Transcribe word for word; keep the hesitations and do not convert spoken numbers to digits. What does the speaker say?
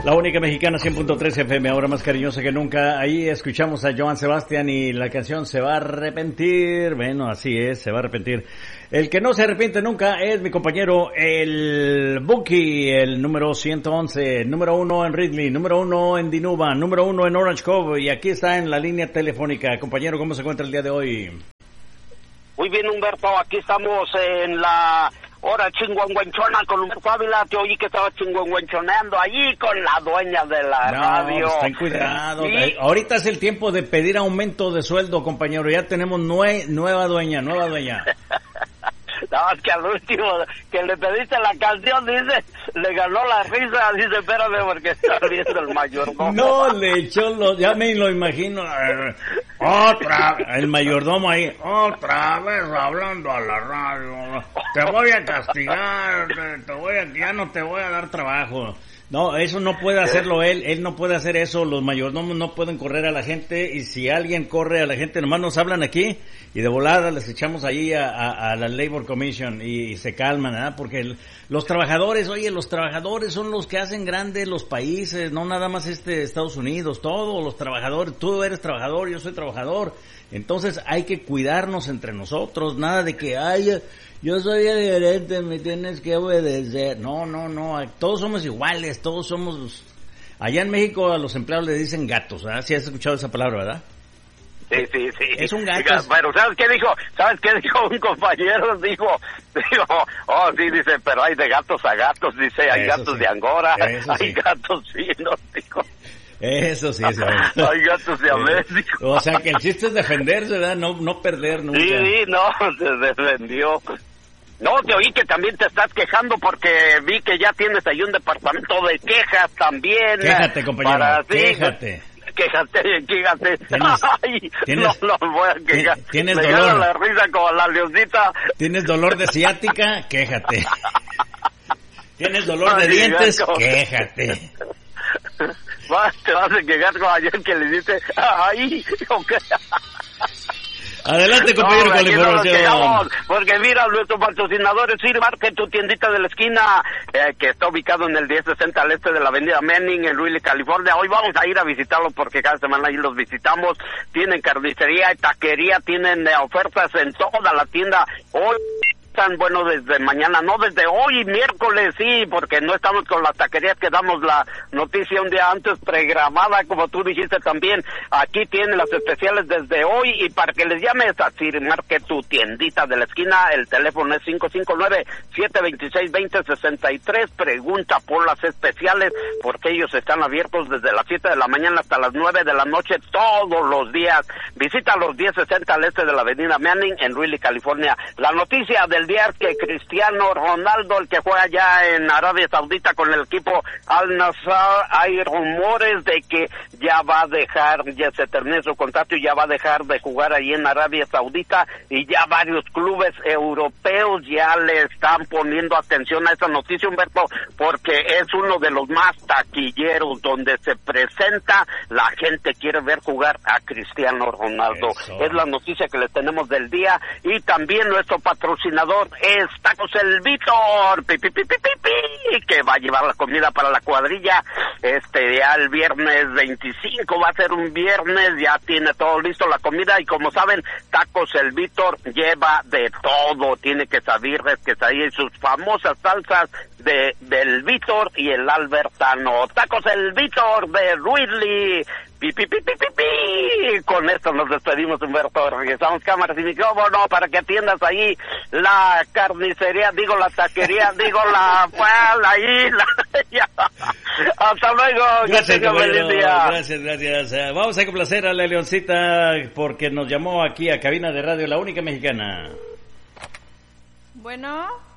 La única mexicana, cien punto tres F M, ahora más cariñosa que nunca. Ahí escuchamos a Joan Sebastián y la canción Se va a arrepentir. Bueno, así es, se va a arrepentir. El que no se arrepiente nunca es mi compañero, el Buki, el número ciento once, número uno en Ridley, número uno en Dinuba, número uno en Orange Cove, y aquí está en la línea telefónica. Compañero, ¿cómo se encuentra el día de hoy? Muy bien, Humberto, aquí estamos en la hora chinguanguenchona con Humberto Ávila. Te oí que estaba chinguanguenchoneando allí con la dueña de la no, radio. Pues ten cuidado. ¿Sí? Ahorita es el tiempo de pedir aumento de sueldo, compañero. Ya tenemos nue- nueva dueña, nueva dueña. No, es que al último que le pediste la canción, dice, le ganó la risa, dice, espérame porque está viendo el mayordomo. No, le echó los, ya me lo imagino, eh, otra, el mayordomo ahí, otra vez hablando a la radio, te voy a castigar, te, te voy a, ya no te voy a dar trabajo. No, eso no puede hacerlo él, él no puede hacer eso, los mayordomos no pueden correr a la gente, y si alguien corre a la gente, nomás nos hablan aquí, y de volada les echamos ahí a, a, a la Labor Commission, y, y se calman, ¿eh? Porque el, los trabajadores, oye, los trabajadores son los que hacen grandes los países, no nada más este Estados Unidos, todos los trabajadores, tú eres trabajador, yo soy trabajador, entonces hay que cuidarnos entre nosotros, nada de que, ay, yo soy el gerente, me tienes que obedecer. No, no, no, todos somos iguales, todos somos... Allá en México a los empleados le dicen gatos, ¿verdad? Sí has escuchado esa palabra, ¿verdad? Sí, sí, sí. Es un gato. Pero ¿sabes qué dijo? ¿Sabes qué dijo un compañero? Dijo, dijo, oh, sí, dice, pero hay de gatos a gatos, dice, hay Eso gatos sí. de Angora, Eso hay sí. gatos finos, dijo. Eso sí, eso. Hay gatos de América. O sea que el chiste es defenderse, ¿verdad? No, no perder nunca. Sí, sí, no, se defendió. No, te oí que también te estás quejando porque vi que ya tienes ahí un departamento de quejas también. Quéjate, compañero, para, sí, quéjate. Quéjate, quéjate. ¿Tienes, Ay, tienes, no, no voy a quejar. ¿Tienes Me dolor? gana la risa como la leoncita. ¿Tienes dolor de ciática? Quéjate. ¿Tienes dolor de Ay, dientes? gato. Quéjate. Vas, te vas a quejar como ayer que le dice, ay, ¿o qué? Adelante, compañero, No, con la aquí no nos información. quejamos, porque mira, nuestro patrocinador es Sir Market, tu tiendita de la esquina, eh, que está ubicado en el diez sesenta al este de la avenida Manning, en Louisville, California. Hoy vamos a ir a visitarlos porque cada semana ahí los visitamos. Tienen carnicería y taquería, tienen eh, ofertas en toda la tienda. Hoy están, bueno, desde mañana, no desde hoy, miércoles, sí, porque no estamos con las taquerías que damos la noticia un día antes programada, como tú dijiste también. Aquí tienen las especiales desde hoy, y para que les llames a Sir Market, tu tiendita de la esquina, el teléfono es cinco cinco nueve, siete dos seis, dos cero seis tres. Pregunta por las especiales, porque ellos están abiertos desde las siete de la mañana hasta las nueve de la noche todos los días. Visita los diez sesenta al este de la avenida Manning, en Louisville, California. La noticia del día es que Cristiano Ronaldo, el que juega ya en Arabia Saudita con el equipo Al Nassr, hay rumores de que ya va a dejar, ya se termina su contrato y ya va a dejar de jugar ahí en Arabia Saudita, y ya varios clubes europeos ya le están poniendo atención a esta noticia, Humberto, porque es uno de los más taquilleros donde se presenta, la gente quiere ver jugar a Cristiano Ronaldo. Eso. Es la noticia que les tenemos del día. Y también nuestro patrocinador es Tacos El Víctor, pi, pi, pi, pi, pi, pi, que va a llevar la comida para la cuadrilla. Este, ya el viernes veinticinco va a ser un viernes, ya tiene todo listo la comida, y como saben, Tacos El Víctor lleva de todo, tiene quesadillas, quesadillas y sus famosas salsas de del Víctor y el Albertano. Tacos El Víctor de Ridley. Pi, pi, pi, pi, pi, pi. Con esto nos despedimos, Humberto. Regresamos cámaras y micrófono para que atiendas ahí la carnicería, digo la taquería, digo la... Well, ahí, la... Hasta luego. Gracias, que tenga feliz día. gracias, gracias. Eh, Vamos a complacer a la Leoncita porque nos llamó aquí a cabina de radio La Única Mexicana. Bueno...